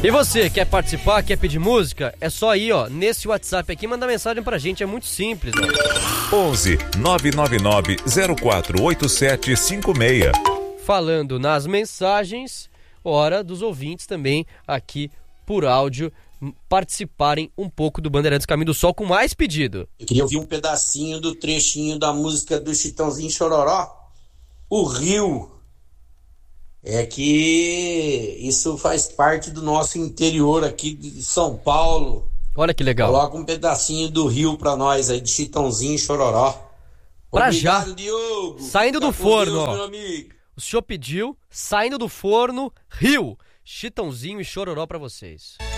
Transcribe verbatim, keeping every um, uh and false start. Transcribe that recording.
E você, quer participar, quer pedir música? É só ir, ó, nesse WhatsApp aqui, mandar mensagem pra gente, é muito simples, ó. onze nove nove nove zero quatro oito sete cinco seis. Falando nas mensagens, hora dos ouvintes também aqui por áudio participarem um pouco do Bandeirantes Caminho do Sol com mais pedido. Eu queria ouvir um pedacinho do trechinho da música do Chitãozinho Chororó, O Rio. É que isso faz parte do nosso interior aqui de São Paulo. Olha que legal. Coloca um pedacinho do Rio pra nós aí, de Chitãozinho Chororó. Pra Obrigado, já. Diogo. Saindo Fica do com forno, Deus, ó. meu amigo. O senhor pediu, saindo do forno, Rio. Chitãozinho e Chororó pra vocês.